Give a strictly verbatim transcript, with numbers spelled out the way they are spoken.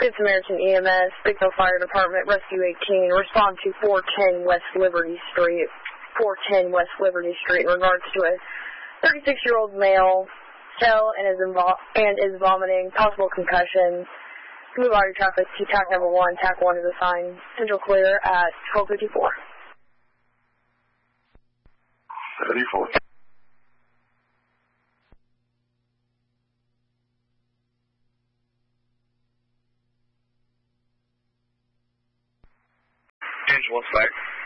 Good Samaritan E M S, Bigville Fire Department, Rescue eighteen, respond to four ten West Liberty Street, four ten West Liberty Street in regards to a thirty-six-year-old male, fell and is, invo- and is vomiting, possible concussion. Move all your traffic to TAC number one. TAC one is assigned. Central clear at twelve fifty-four. seventy-four. Change one flag.